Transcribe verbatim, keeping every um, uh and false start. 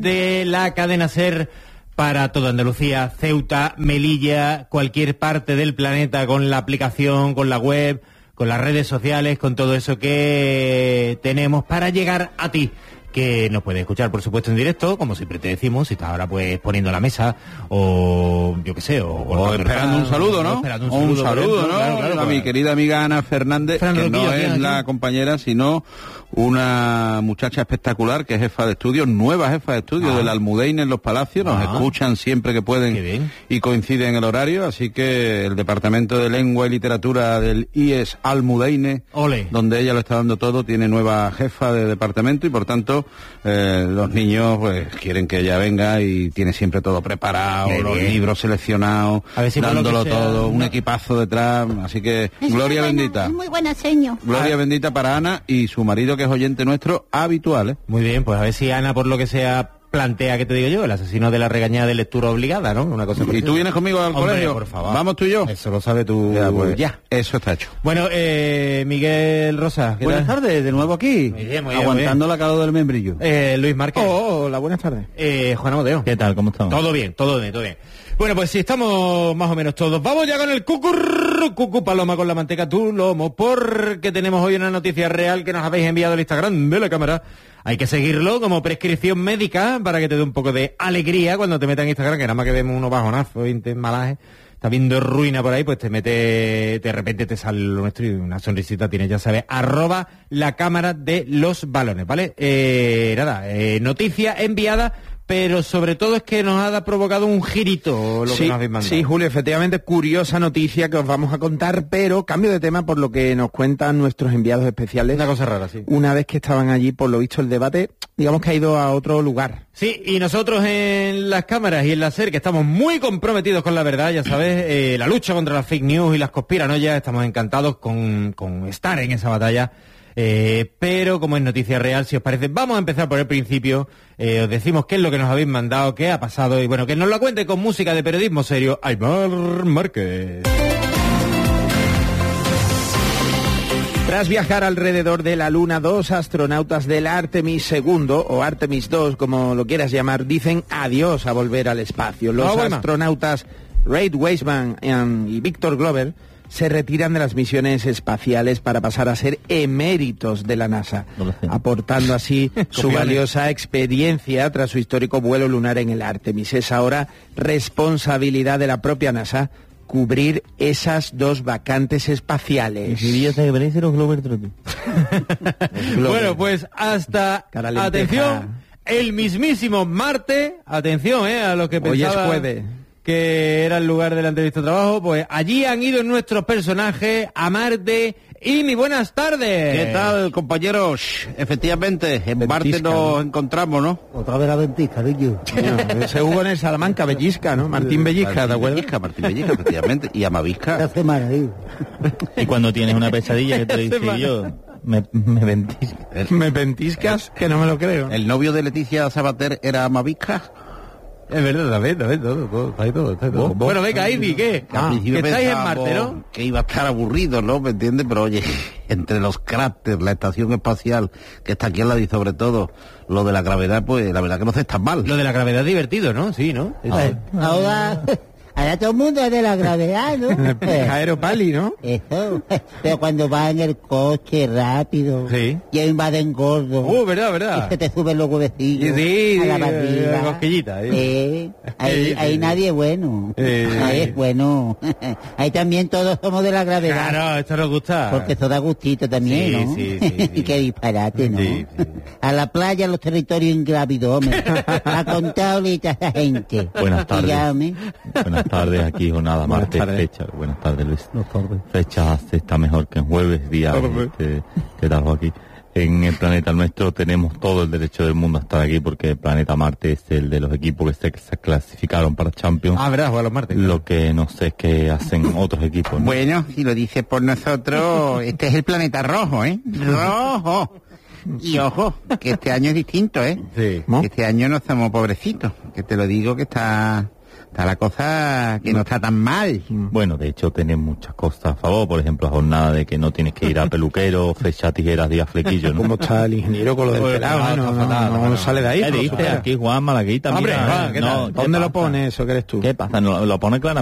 de la cadena SER para toda Andalucía, Ceuta, Melilla, cualquier parte del planeta, con la aplicación, con la web, con las redes sociales, con todo eso que tenemos para llegar a ti, que nos puedes escuchar, por supuesto, en directo, como siempre te decimos, si estás ahora pues poniendo la mesa, o yo qué sé, o, o esperando un saludo, ¿no? Esperando un o saludo, un saludo, ¿no? Claro, claro, a mi querida amiga Ana Fernández, Fran que no es la compañera, sino una muchacha espectacular que es jefa de estudio, nueva jefa de estudio ah. del Almudeine en Los Palacios, nos ah. escuchan siempre que pueden y coinciden en el horario, así que el Departamento de Lengua y Literatura del I E S Almudeine, Ole. donde ella lo está dando todo, tiene nueva jefa de departamento y por tanto eh, los niños pues quieren que ella venga y tiene siempre todo preparado, Qué los bien. libros seleccionados, a ver si dándolo sea, todo, no. un equipazo detrás, así que es gloria buena, bendita. Es muy buena seño. Gloria ah. bendita para Ana y su marido, que es oyente nuestro habitual, ¿eh? Muy bien, pues a ver si Ana, por lo que sea, plantea, ¿qué te digo yo? El asesino de la regañada de lectura obligada, ¿no? Una cosa. ¿Y tú vienes conmigo al Hombre, colegio? Por favor. Vamos tú y yo. Eso lo sabe tú. Ya, pues, ya. Eso está hecho. Bueno, eh, Miguel Rosa. Buenas tal? tardes, de nuevo aquí. Muy bien, muy aguantando bien. la calor del membrillo. Eh, Luis Márquez. Oh, hola, buenas tardes. Eh, Juan Amadeo. ¿Qué tal? ¿Cómo estamos? Todo bien, todo bien, todo bien. Bueno, pues si estamos más o menos todos, vamos ya con el cucurru, cucu paloma con la manteca tu lomo, porque tenemos hoy una noticia real que nos habéis enviado al Instagram de la cámara. Hay que seguirlo como prescripción médica para que te dé un poco de alegría cuando te metas en Instagram, que nada más que vemos unos bajonazos y te malaje. Estás viendo ruina por ahí, pues te mete, de repente te sale lo nuestro y una sonrisita tienes, ya sabes, arroba la cámara de los balones, ¿vale? Eh, nada, eh, noticia enviada, pero sobre todo es que nos ha provocado un girito lo sí, que nos habéis mandado. Sí, Julio, efectivamente, curiosa noticia que os vamos a contar, pero cambio de tema por lo que nos cuentan nuestros enviados especiales. Una cosa rara, sí. Una vez que estaban allí, por lo visto, el debate, digamos que ha ido a otro lugar. Sí, y nosotros en las cámaras y en la SER, que estamos muy comprometidos con la verdad, ya sabes, eh, la lucha contra las fake news y las conspiranoias, estamos encantados con, con estar en esa batalla. Eh, pero como es noticia real, si os parece, vamos a empezar por el principio. Eh, os decimos qué es lo que nos habéis mandado, qué ha pasado, y bueno, que nos lo cuente con música de periodismo serio, Aymar Márquez. Tras viajar alrededor de la Luna, dos astronautas del Artemis segundo, o Artemis dos, como lo quieras llamar, dicen adiós a volver al espacio. Los oh, bueno. astronautas Reid Wiseman y Victor Glover se retiran de las misiones espaciales para pasar a ser eméritos de la NASA, aportando así su valiosa experiencia tras su histórico vuelo lunar en el Artemis. Es ahora responsabilidad de la propia NASA cubrir esas dos vacantes espaciales. Bueno, pues hasta, atención, el mismísimo Marte, atención, eh, a lo que pensaba... Hoy es jueves. Que era el lugar de la entrevista de trabajo, pues allí han ido nuestros personajes a Marte. Y mi buenas tardes. ¿Qué tal, compañeros? Efectivamente, en ventisca, Marte nos ¿no? encontramos, ¿no? Otra vez la ventisca, niño. Se jugó en el Salamanca, Bellisca, ¿no? Martín Bellisca, ¿te acuerdas? Bellisca, Martín Bellisca, efectivamente. Y Amavisca. Hace semana, digo. Y cuando tienes una pesadilla que te dice yo... Me, me ventisca. El, ¿Me ventiscas? El, que no me lo creo. ¿El novio de Leticia Sabater era Amavisca? Es verdad, David, David, todo, todo, está ahí todo, está ahí todo. ¿Vos? Bueno, venga, Ivy, ¿qué? Ah, que estáis en Marte, ¿no? Que iba a estar aburrido, ¿no? ¿Me entiendes? Pero oye, entre los cráteres, la estación espacial, que está aquí al lado y sobre todo lo de la gravedad, pues la verdad que no se está mal. Lo de la gravedad es divertido, ¿no? Sí, ¿no? Ahora, ahora, ahora todo el mundo es de la gravedad, ¿no? Aeropali, ¿no? Eso, pero cuando va en el coche rápido, sí. Y invaden gordo. Uh, verdad, verdad. Es que te suben los huevecillos sí, a la barriga. La cosquillita, ¿eh? Eh, ahí, sí, ahí sí. nadie es bueno. Eh, ahí es bueno. Ahí también todos somos de la gravedad. Claro, esto nos gusta. Porque eso da gustito también, sí, ¿no? Sí, sí, sí. Qué disparate, ¿no? Sí, sí. A la playa, a los territorios ingrávidos, hombre. Ha contado ahorita esa gente. Buenas tardes. Llame. Buenas tardes, aquí jornada martes, fecha. Buenas tardes, Luis. Buenas tardes. Fecha está mejor que en jueves, día este, que trabajo aquí. En el planeta nuestro tenemos todo el derecho del mundo a estar aquí porque el planeta Marte es el de los equipos que se, que se clasificaron para Champions. Ah, verdad, jugar los martes. Lo que no sé es qué hacen otros equipos, ¿no? Bueno, si lo dices por nosotros, este es el planeta rojo, ¿eh? Rojo. Y ojo, que este año es distinto, ¿eh? Sí. ¿No? Este año no estamos pobrecitos, que te lo digo que está... está la cosa que no está tan mal. Bueno, de hecho tiene muchas cosas a favor, por ejemplo, la jornada de que no tienes que ir a peluquero, fecha, tijeras, día, flequillo, ¿no? ¿Cómo está el ingeniero con lo del pelado? No, no, no, no, no, no sale de ahí. ¿Qué dice aquí Juan Malaguita? Hombre, mira, Juan, ¿qué tal? no, ¿Dónde lo pone eso que eres tú? ¿Qué pasa? No, lo pone claramente.